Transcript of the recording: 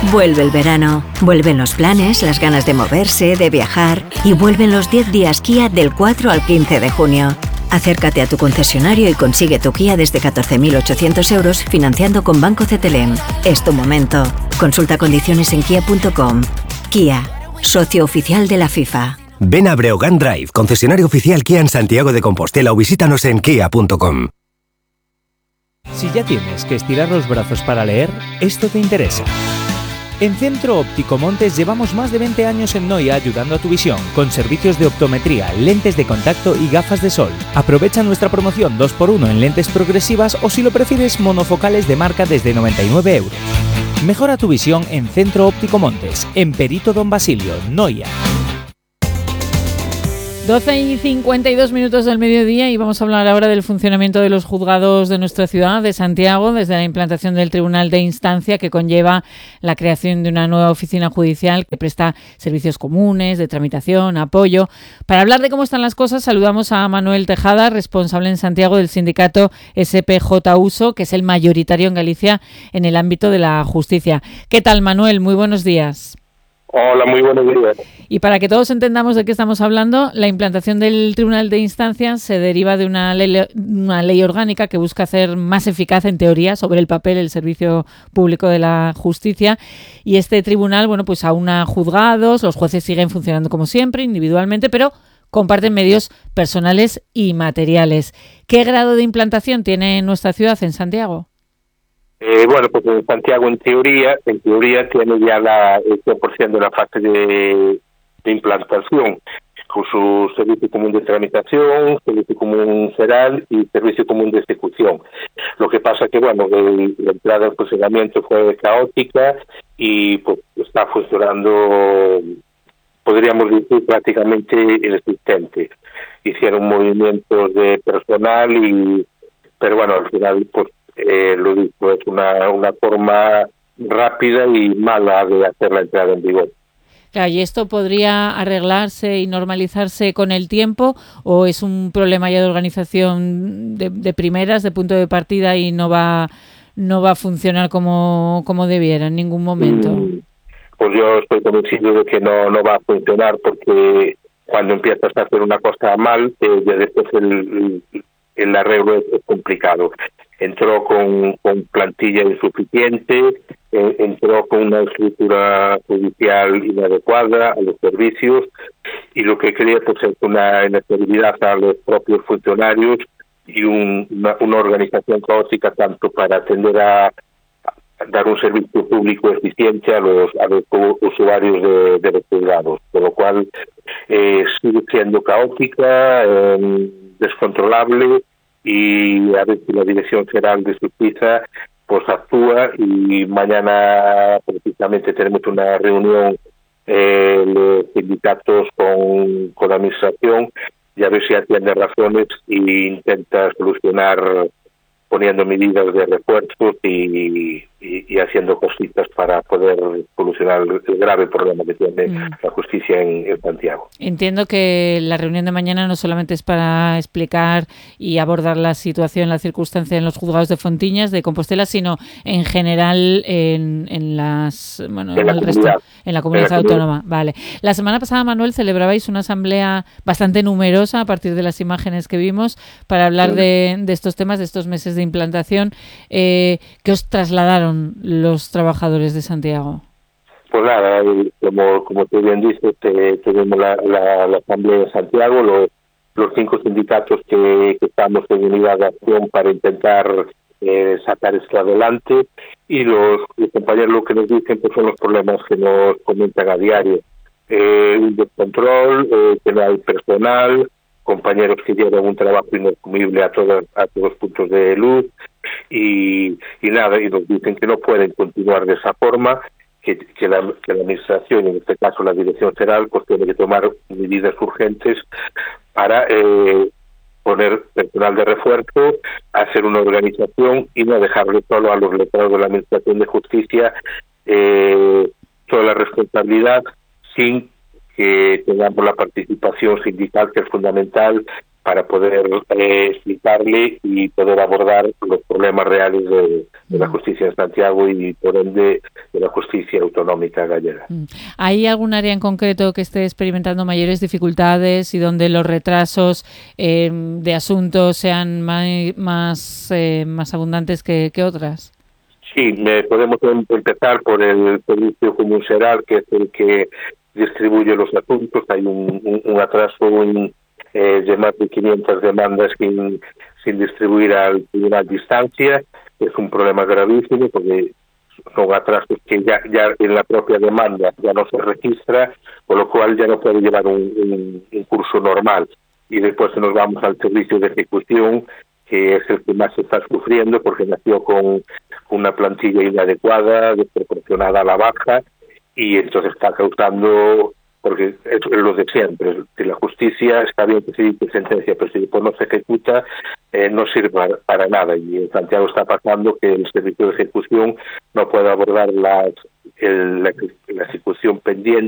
Vuelve el verano, vuelven los planes, las ganas de moverse, de viajar y vuelven los 10 días Kia del 4 al 15 de junio. Acércate a tu concesionario y consigue tu Kia desde 14.800 euros financiando con Banco CTLM. Es tu momento. Consulta condiciones en kia.com. Kia, socio oficial de la FIFA. Ven a Breogán Drive, concesionario oficial Kia en Santiago de Compostela o visítanos en kia.com. Si ya tienes que estirar los brazos para leer, esto te interesa. En Centro Óptico Montes llevamos más de 20 años en Noia ayudando a tu visión, con servicios de optometría, lentes de contacto y gafas de sol. Aprovecha nuestra promoción 2x1 en lentes progresivas o, si lo prefieres, monofocales de marca desde 99 euros. Mejora tu visión en Centro Óptico Montes, en Perito Don Basilio, Noia. 12:52 del mediodía y vamos a hablar ahora del funcionamiento de los juzgados de nuestra ciudad, de Santiago, desde la implantación del Tribunal de Instancia, que conlleva la creación de una nueva oficina judicial que presta servicios comunes, de tramitación, apoyo. Para hablar de cómo están las cosas, saludamos a Manuel Tejada, responsable en Santiago del sindicato SPJ Uso, que es el mayoritario en Galicia en el ámbito de la justicia. ¿Qué tal, Manuel? Muy buenos días. Hola, muy buenos días. Y para que todos entendamos de qué estamos hablando, la implantación del Tribunal de Instancia se deriva de una ley orgánica que busca hacer más eficaz, en teoría, sobre el papel, el servicio público de la justicia. Y este tribunal, bueno, pues aúna juzgados, los jueces siguen funcionando como siempre, individualmente, pero comparten medios personales y materiales. ¿Qué grado de implantación tiene nuestra ciudad en Santiago? Bueno, pues en Santiago en teoría tiene ya el 100% de la fase de implantación, con su servicio común de tramitación, servicio común federal y servicio común de ejecución. Lo que pasa que, bueno, la entrada en funcionamiento fue caótica y pues está funcionando, podríamos decir, prácticamente inexistente. Hicieron movimientos de personal pero bueno, al final pues lo dicho, es una forma rápida y mala de hacer la entrada en vigor. Claro, ¿y esto podría arreglarse y normalizarse con el tiempo o es un problema ya de organización de primeras, de punto de partida, y no va a funcionar como debiera en ningún momento? Pues yo estoy convencido de que no va a funcionar, porque cuando empiezas a hacer una cosa mal, ya después el arreglo es complicado. Entró con plantilla insuficiente, entró con una estructura judicial inadecuada a los servicios, y lo que crea pues es una inestabilidad a los propios funcionarios y una organización caótica, tanto para atender a dar un servicio público eficiente a los usuarios de los juzgados, con lo cual sigue siendo caótica, descontrolable, y a ver si la Dirección General de Justicia pues actúa. Y mañana precisamente tenemos una reunión los sindicatos con la administración, y a ver si atiende razones e intenta solucionar poniendo medidas de refuerzos y haciendo cositas para poder solucionar el grave problema que tiene la justicia en Santiago. Entiendo que la reunión de mañana no solamente es para explicar y abordar la situación, la circunstancia en los juzgados de Fontiñas, de Compostela, sino en general en la comunidad autónoma. Vale. La semana pasada, Manuel, celebrabais una asamblea bastante numerosa a partir de las imágenes que vimos para hablar de estos temas, de estos meses de implantación. ¿Qué os trasladaron los trabajadores de Santiago? Pues nada, como tú bien dices, tuvimos la asamblea de Santiago, los 5 sindicatos que estamos en unidad de acción para intentar sacar esto adelante, y los compañeros lo que nos dicen pues son los problemas que nos comentan a diario. Un descontrol, que no hay personal, compañeros que llevan un trabajo inasumible a todos puntos de luz, y nada, y nos dicen que no pueden continuar de esa forma, que la administración, en este caso la Dirección General, pues tiene que tomar medidas urgentes para poner personal de refuerzo, hacer una organización y no dejarle solo a los letrados de la Administración de Justicia toda la responsabilidad, sin que tengamos la participación sindical, que es fundamental, para poder explicarle y poder abordar los problemas reales de la justicia en Santiago y, por ende, de la justicia autonómica gallega. ¿Hay algún área en concreto que esté experimentando mayores dificultades y donde los retrasos de asuntos sean más abundantes que otras? Sí, podemos empezar por el Servicio Común Xeral, que es el que distribuye los asuntos. Hay un atraso de más de 500 demandas sin distribuir al Tribunal de Instancia. Es un problema gravísimo porque son atrasos que ya en la propia demanda ya no se registra, con lo cual ya no puede llevar un curso normal. Y después nos vamos al servicio de ejecución, que es el que más se está sufriendo porque nació con una plantilla inadecuada, desproporcionada a la baja, y entonces está causando, porque es lo de siempre, que la justicia está bien que se dicte sentencia, pero si después no se ejecuta, no sirve para nada. Y en Santiago está pasando que el servicio de ejecución no puede abordar la ejecución pendiente